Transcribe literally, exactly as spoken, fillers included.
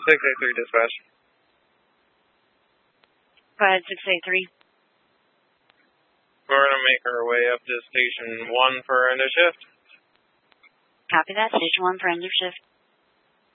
six eight three dispatch. Go ahead, six eight three. We're going to make our way up to station one for end of shift. Copy that, station one for end of shift.